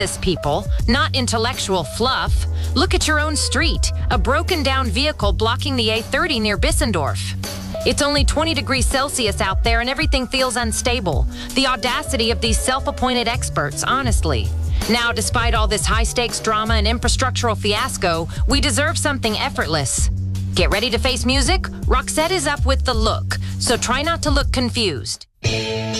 people, not intellectual fluff. Look at your own street, a broken down vehicle blocking the A30 near Bissendorf. It's only 20 degrees Celsius out there and everything feels unstable. The audacity of these self-appointed experts, honestly. Now, despite all this high-stakes drama and infrastructural fiasco, we deserve something effortless. Get ready to face music? Roxette is up with The Look, so try not to look confused.